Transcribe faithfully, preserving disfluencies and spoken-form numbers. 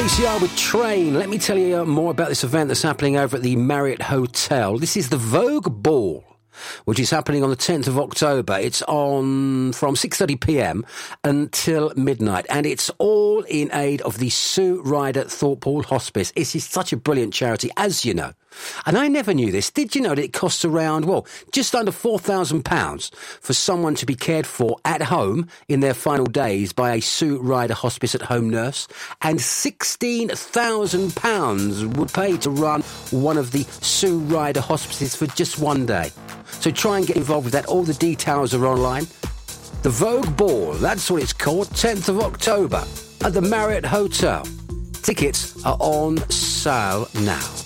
three C R with Train. Let me tell you more about this event that's happening over at the Marriott Hotel. This is the Vogue Ball, which is happening on the tenth of October. It's on from six thirty p m until midnight, and it's all in aid of the Sue Ryder Thorpe Hall Hospice. This is such a brilliant charity, as you know. And I never knew this. Did you know that it costs around, well, just under four thousand pounds for someone to be cared for at home in their final days by a Sue Ryder Hospice at home nurse? And sixteen thousand pounds would pay to run one of the Sue Ryder hospices for just one day. So try and get involved with that. All the details are online. The Vogue Ball, that's what it's called, tenth of October at the Marriott Hotel. Tickets are on sale now.